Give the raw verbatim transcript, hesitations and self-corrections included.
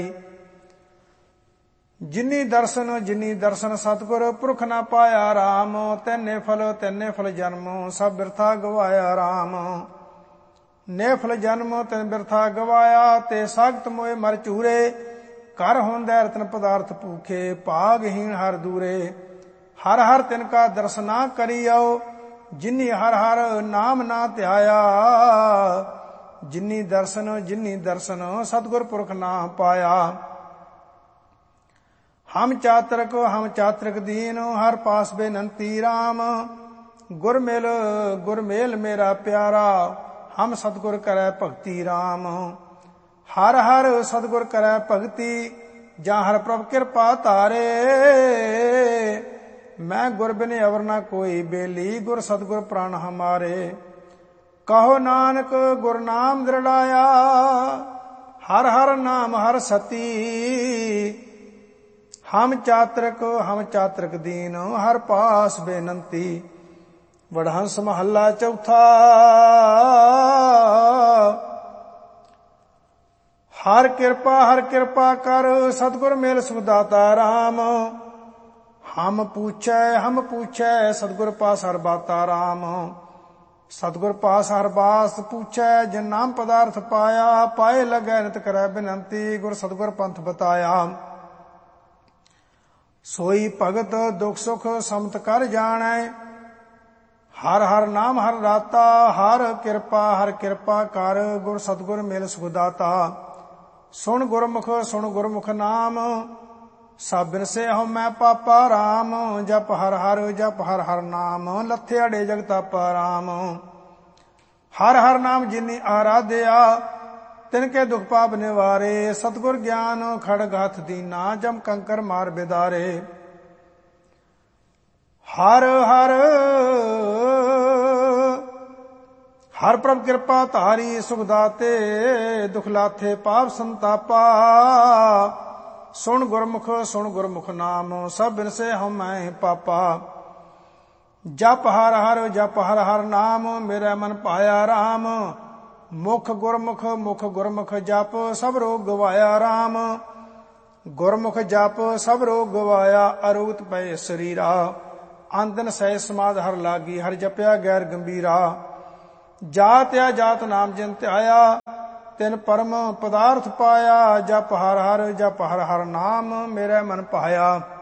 ਜਿਨੀ ਦਰਸ਼ਨ ਜਿਨੀ ਦਰਸ਼ਨ ਸਤਿਗੁਰ ਪੁਰਖ ਨਾ ਪਾਇਆ ਰਾਮ। ਤੈਨੇ ਫਲ ਤੈਨੇ ਫਲ ਜਨਮ ਸਭ ਬਿਰਥਾ ਗਵਾਇਆ ਰਾਮ। ਨੇ ਫਲ ਜਨਮ ਤੈਨ ਬਿਰਥਾ ਗਵਾਇਆ ਤੇ ਸਾਖਤ ਮੋਏ ਮਰ ਚੂਰੇ। ਕਰ ਹੁੰਦੈ ਰਤਨ ਪਦਾਰਥ ਭੂਖੇ ਭਾਗਹੀਣ ਹਰ ਦੂਰੇ। ਹਰ ਹਰ ਤਿਨ ਕਾ ਦਰਸ਼ਨਾ ਕਰਿਓ ਜਿਨੀ ਹਰ ਹਰ ਨਾਮ ਨਾ ਧਿਆਇਆ। ਜਿਨੀ ਦਰਸ਼ਨ ਜਿਨੀ ਦਰਸ਼ਨ ਸਤਿਗੁਰ ਪੁਰਖ ਨਾ ਪਾਇਆ। ਹਮ ਚਾਤਰਕ ਹਮ ਚਾਤਰਕ ਦੀਨ ਹਰ ਪਾਸ ਬੇਨੰਤੀ ਰਾਮ। ਗੁਰ ਮਿਲ ਗੁਰ ਮੇਲ ਮੇਰਾ ਪਿਆਰਾ ਹਮ ਸਤਿਗੁਰ ਕਰੈ ਭਗਤੀ ਰਾਮ। ਹਰ ਹਰ ਸਤਿਗੁਰ ਕਰੈ ਭਗਤੀ ਜਾਂ ਹਰ ਪ੍ਰਭ ਕਿਰਪਾ ਧਾਰੇ। ਮੈਂ ਗੁਰ ਬਿਨ ਅਵਰ ਨਾ ਕੋਈ ਬੇਲੀ ਗੁਰ ਸਤਿਗੁਰ ਪ੍ਰਾਨ ਹਮਾਰੇ। ਕਹੋ ਨਾਨਕ ਗੁਰ ਨਾਮ ਦ੍ਰਿੜਾਇਆ ਹਰ ਹਰ ਨਾਮ ਹਰ ਸਤੀ। ਹਮ ਚਾਤਰਕ ਹਮ ਚਾਤਰਕ ਦੀਨ ਹਰ ਪਾਸ ਬੇਨੰਤੀ। ਵਡਹੰਸ ਮਹੱਲਾ ਚੌਥਾ। ਹਰ ਕਿਰਪਾ ਹਰ ਕਿਰਪਾ ਕਰ ਸਤਿਗੁਰ ਮਿਲ ਸੁਖ ਦਾਤਾ ਰਾਮ। ਹਮ ਪੂਛੈ ਹਮ ਪੂਛੈ ਸਤਿਗੁਰ ਪਾਸ ਹਰ ਬਾਤਾ ਰਾਮ। ਸਤਿਗੁਰ ਪਾਸ ਹਰ ਬਾਸ ਪੂਛੈ ਜਿਨ ਨਾਮ ਪਦਾਰਥ ਪਾਇਆ। ਪਾਏ ਲਗੈ ਨਿਤ ਕਰੈ ਬਿਨੰਤੀ ਗੁਰ ਸਤਿਗੁਰ ਪੰਥ ਬਤਾਇਆ। ਸੋਈ ਭਗਤ ਦੁਖ ਸੁਖ ਸਮਤ ਕਰ ਜਾਣੈ। ਹਰ ਹਰ ਨਾਮ ਹਰ ਰਾਤਾ ਹਰ ਕਿਰਪਾ ਹਰ ਕਿਰਪਾ ਕਰ ਗੁਰ ਸਤਿਗੁਰ ਮਿਲ ਸੁਖ ਦਾਤਾ। ਸੁਣ ਗੁਰਮੁਖ ਸੁਣ ਗੁਰਮੁਖ ਨਾਮ ਸਭ ਬਿਨਸੇ ਹਉਮੈ ਪਾਪਾ ਰਾਮ। ਜਪ ਹਰ ਹਰ ਜਪ ਹਰ ਹਰ ਨਾਮ ਲੱਥੇ ਅੜੇ ਜਗਤਾਪਾ ਰਾਮ। ਹਰ ਹਰ ਨਾਮ ਜਿਨੀ ਆਰਾਧਿਆ ਤਿਨ ਕੇ ਦੁਖ ਪਾਪ ਨਿਵਾਰੇ। ਸਤਿਗੁਰ ਗਿਆਨ ਖੜਗ ਹੱਥ ਦੀਨਾ ਜਮ ਕੰਕਰ ਮਾਰ ਬਿਦਾਰੇ। ਹਰ ਹਰ ਹਰ ਪ੍ਰਭ ਕਿਰਪਾ ਧਾਰੀ ਸੁਖ ਦਾਤੇ ਦੁਖ ਲਾਥੇ ਪਾਪ ਸੰਤਾਪਾ। ਸੁਣ ਗੁਰਮੁਖ ਸੁਣ ਗੁਰਮੁਖ ਨਾਮ ਸਭ ਬਿਨਸੇ ਹਉਮੈ ਪਾਪਾ। ਜਪ ਹਰ ਹਰ ਜਪ ਹਰ ਹਰ ਨਾਮ ਮੇਰਾ ਮਨ ਭਾਇਆ ਰਾਮ। ਮੁਖ ਗੁਰਮੁਖ ਮੁਖ ਗੁਰਮੁਖ ਜਪ ਸਭ ਰੋਗ ਗਵਾਇਆ ਰਾਮ। ਗੁਰਮੁਖ ਜਪ ਸਭ ਰੋਗ ਗਵਾਇਆ ਅਰੋਗਤ ਪਏ ਸਰੀਰਾ। ਅੰਦਨ ਸਹਿ ਸਮਾਧ ਹਰ ਲਾਗੀ ਹਰ ਜਪਿਆ ਗੈਰ ਗੰਭੀਰਾ। ਜਾਤ ਆ ਜਾਤ ਨਾਮ ਜਿਨ ਧਿਆਇਆ ਤਿਨ ਪਰਮ ਪਦਾਰਥ ਪਾਇਆ। ਜਪ ਹਰ ਹਰ ਜਪ ਹਰ ਹਰ ਨਾਮ ਮੇਰਾ ਮਨ ਭਾਇਆ।